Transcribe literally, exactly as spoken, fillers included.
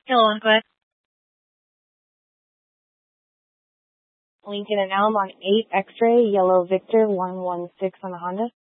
Go on, go ahead. Lincoln and Elm on eight X-ray, Yellow Victor one one six on the Honda.